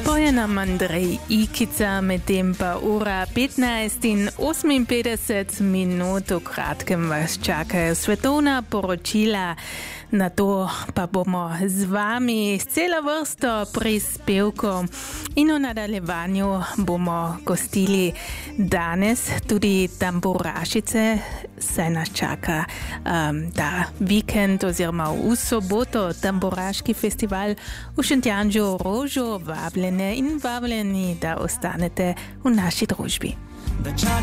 Pojenam Andrej Ikica, medtem pa ura 15 in 58 minut. V kratkem vas čakajo svetovna poročila. Na to pa bomo z vami s celo vrsto prispevkov in v nadaljevanju bomo gostili danes tudi Tamburašice. Saj nas čaka ta vikend oziroma v soboto Tamburaški festival v Šentjanžu Rožu. Vabljene in vabljeni, da ostanete v naši družbi.